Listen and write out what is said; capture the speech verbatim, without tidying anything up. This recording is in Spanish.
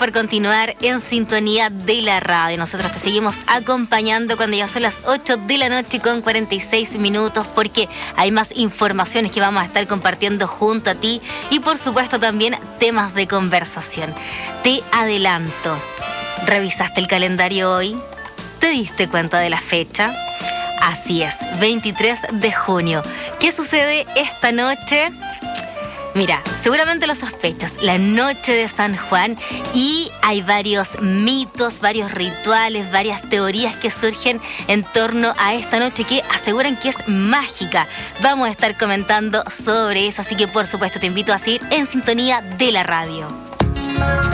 por continuar en sintonía de la radio. Nosotros te seguimos acompañando cuando ya son las ocho de la noche con cuarenta y seis minutos, porque hay más informaciones que vamos a estar compartiendo junto a ti y por supuesto también temas de conversación. Te adelanto, ¿revisaste el calendario hoy? ¿Te diste cuenta de la fecha? Así es, veintitrés de junio. ¿Qué sucede esta noche? Mira, seguramente lo sospechas, la noche de San Juan, y hay varios mitos, varios rituales, varias teorías que surgen en torno a esta noche que aseguran que es mágica. Vamos a estar comentando sobre eso, así que por supuesto te invito a seguir en sintonía de la radio.